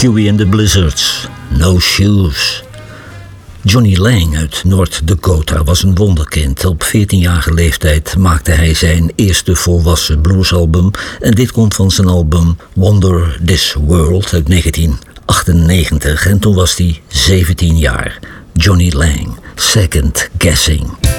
Huey and the Blizzards, No Shoes. Johnny Lang uit North Dakota was een wonderkind. Op 14-jarige leeftijd maakte hij zijn eerste volwassen bluesalbum. En dit komt van zijn album Wonder This World uit 1998. En toen was hij 17 jaar. Johnny Lang, Second Guessing.